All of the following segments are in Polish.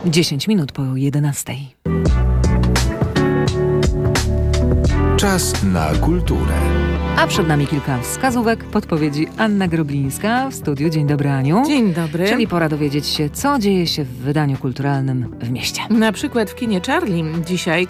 10 minut po 11. Czas na kulturę. A przed nami kilka wskazówek, podpowiedzi. Anna Groblińska w studiu. Dzień dobry, Aniu. Dzień dobry. Czyli pora dowiedzieć się, co dzieje się w wydaniu kulturalnym w mieście. Na przykład w kinie Charlie dzisiaj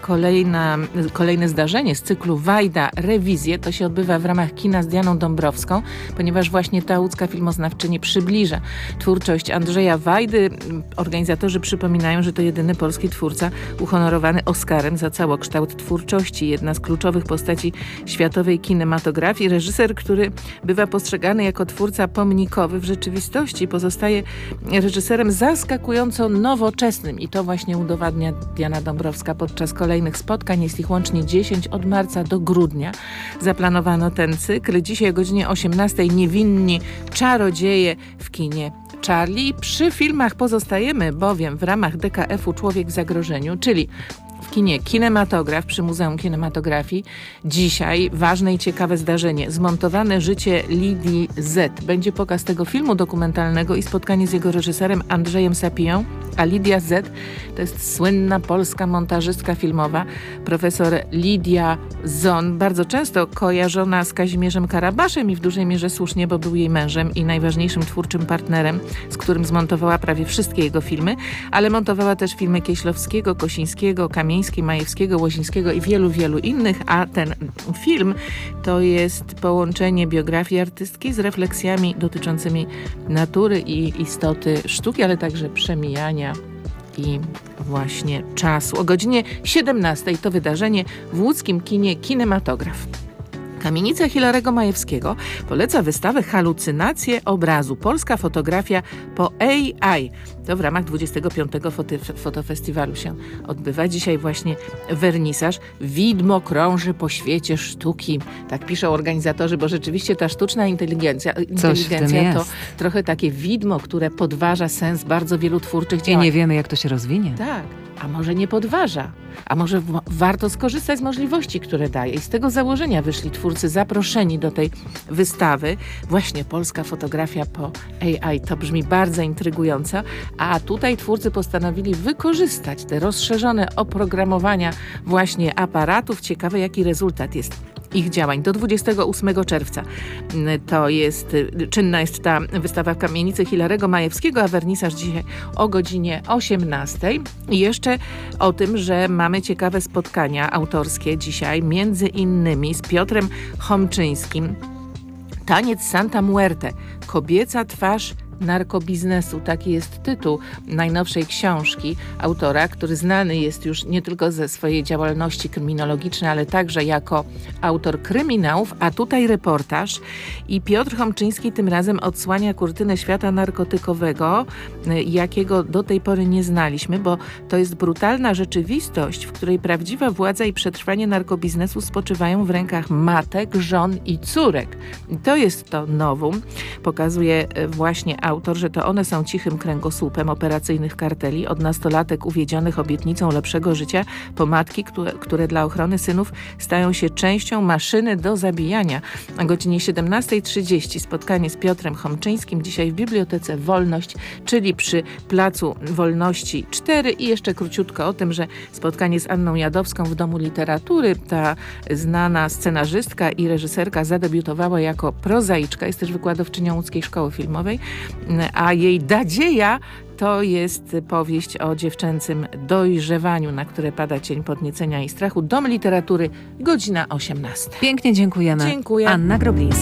kolejne zdarzenie z cyklu Wajda Rewizje. To się odbywa w ramach kina z Dianą Dąbrowską, ponieważ właśnie ta łódzka filmoznawczyni przybliża twórczość Andrzeja Wajdy. Organizatorzy przypominają, że to jedyny polski twórca uhonorowany Oscarem za całokształt twórczości. Jedna z kluczowych postaci światowej kinematografii. Reżyser, który bywa postrzegany jako twórca pomnikowy, w rzeczywistości pozostaje reżyserem zaskakująco nowoczesnym i to właśnie udowadnia Diana Dąbrowska podczas kolejnych spotkań. Jest ich łącznie 10 od marca do grudnia. Zaplanowano ten cykl. Dzisiaj o godzinie 18 Niewinni czarodzieje w kinie Charlie. Przy filmach pozostajemy bowiem w ramach DKF-u Człowiek w zagrożeniu, czyli w kinie Kinematograf przy Muzeum Kinematografii. Dzisiaj ważne i ciekawe zdarzenie. Zmontowane życie Lidii Z. Będzie pokaz tego filmu dokumentalnego i spotkanie z jego reżyserem Andrzejem Sapiją. A Lidia Z to jest słynna polska montażystka filmowa, profesor Lidia Zon, bardzo często kojarzona z Kazimierzem Karabaszem i w dużej mierze słusznie, bo był jej mężem i najważniejszym twórczym partnerem, z którym zmontowała prawie wszystkie jego filmy, ale montowała też filmy Kieślowskiego, Kosińskiego, Kamieńskiej, Majewskiego, Łozińskiego i wielu, wielu innych, a ten film to jest połączenie biografii artystki z refleksjami dotyczącymi natury i istoty sztuki, ale także przemijania i właśnie czasu. O godzinie 17 to wydarzenie w łódzkim kinie Kinematograf. Kamienica Hilarego Majewskiego poleca wystawę Halucynacje obrazu. Polska fotografia po AI. To w ramach 25. fotofestiwalu się odbywa. Dzisiaj właśnie wernisaż. Widmo krąży po świecie sztuki. Tak piszą organizatorzy, bo rzeczywiście ta sztuczna inteligencja to trochę takie widmo, które podważa sens bardzo wielu twórczych działań. I nie wiemy, jak to się rozwinie. Tak. A może nie podważa, a może warto skorzystać z możliwości, które daje. I z tego założenia wyszli twórcy zaproszeni do tej wystawy. Właśnie polska fotografia po AI. To brzmi bardzo intrygująco. A tutaj twórcy postanowili wykorzystać te rozszerzone oprogramowania właśnie aparatów. Ciekawe, jaki rezultat jest ich działań. Do 28 czerwca czynna jest ta wystawa w kamienicy Hilarego Majewskiego, a wernisaż dzisiaj o godzinie 18. I jeszcze o tym, że mamy ciekawe spotkania autorskie dzisiaj, między innymi z Piotrem Chomczyńskim. Taniec Santa Muerte. Kobieca twarz narkobiznesu. Taki jest tytuł najnowszej książki autora, który znany jest już nie tylko ze swojej działalności kryminologicznej, ale także jako autor kryminałów, a tutaj reportaż. I Piotr Chomczyński tym razem odsłania kurtynę świata narkotykowego, jakiego do tej pory nie znaliśmy, bo to jest brutalna rzeczywistość, w której prawdziwa władza i przetrwanie narkobiznesu spoczywają w rękach matek, żon i córek. I to jest to novum. Pokazuje właśnie autor, że to one są cichym kręgosłupem operacyjnych karteli, od nastolatek uwiedzionych obietnicą lepszego życia, po matki, które dla ochrony synów stają się częścią maszyny do zabijania. O godzinie 17:30 spotkanie z Piotrem Chomczyńskim, dzisiaj w Bibliotece Wolność, czyli przy Placu Wolności 4 i jeszcze króciutko o tym, że spotkanie z Anną Jadowską w Domu Literatury. Ta znana scenarzystka i reżyserka zadebiutowała jako prozaiczka, jest też wykładowczynią Łódzkiej Szkoły Filmowej, a jej Dadzieja to jest powieść o dziewczęcym dojrzewaniu, na które pada cień podniecenia i strachu. Dom Literatury, godzina 18. Pięknie dziękujemy. Dziękuję. Anna Groblińska.